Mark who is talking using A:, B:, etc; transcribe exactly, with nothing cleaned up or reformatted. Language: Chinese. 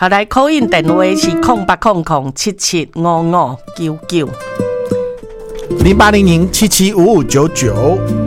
A: 好，来call in电话是空八空空七七五五九九。
B: 零八零零七七五五九九。